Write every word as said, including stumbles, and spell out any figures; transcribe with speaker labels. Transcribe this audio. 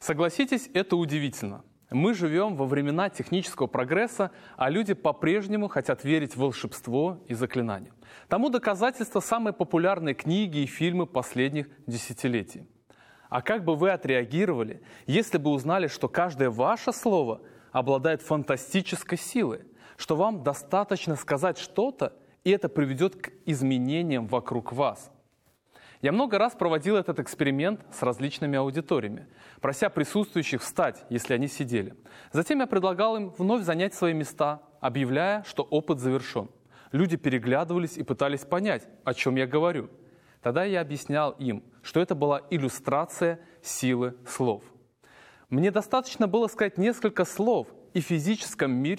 Speaker 1: Согласитесь, это удивительно. Мы живем во времена технического прогресса, а люди по-прежнему хотят верить в волшебство и заклинания. Тому доказательство самые популярные книги и фильмы последних десятилетий. А как бы вы отреагировали, если бы узнали, что каждое ваше слово обладает фантастической силой, что вам достаточно сказать что-то, и это приведет к изменениям вокруг вас? Я много раз проводил этот эксперимент с различными аудиториями, прося присутствующих встать, если они сидели. Затем я предлагал им вновь занять свои места, объявляя, что опыт завершен. Люди переглядывались и пытались понять, о чем я говорю. Тогда я объяснял им, что это была иллюстрация силы слов. Мне достаточно было сказать несколько слов, и в физическом мире